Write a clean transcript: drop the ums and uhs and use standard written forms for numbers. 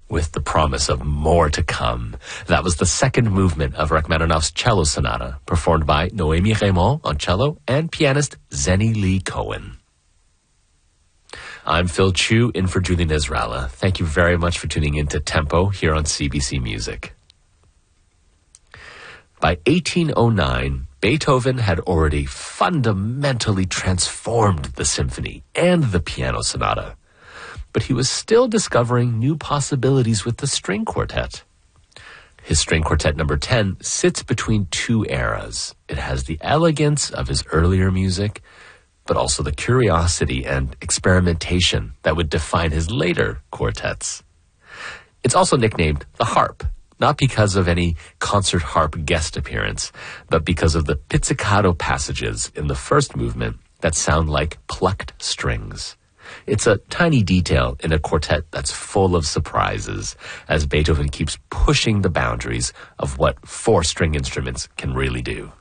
with the promise of more to come. That was the second movement of Rachmaninoff's cello sonata, performed by Noémie Raymond on cello and pianist Zenny Lee Cohen. I'm Phil Chu, in for Julie Nezrala. Thank you very much for tuning in to Tempo here on CBC Music. By 1809, Beethoven had already fundamentally transformed the symphony and the piano sonata, but he was still discovering new possibilities with the string quartet. His string quartet number 10 sits between two eras. It has the elegance of his earlier music, but also the curiosity and experimentation that would define his later quartets. It's also nicknamed the harp, not because of any concert harp guest appearance, but because of the pizzicato passages in the first movement that sound like plucked strings. It's a tiny detail in a quartet that's full of surprises, as Beethoven keeps pushing the boundaries of what four-string instruments can really do.